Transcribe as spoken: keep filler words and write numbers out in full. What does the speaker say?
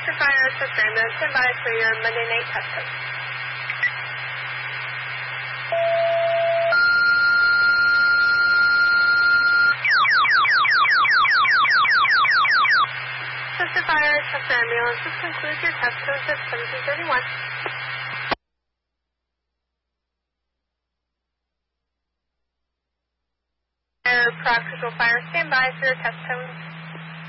Sister Fire, Sister Ambulance, stand by for your Monday night test code. Sister Fire, Sister Ambulance, this concludes your test code at seventeen thirty-one. Fire, Prague Control Fire, stand by for your test code.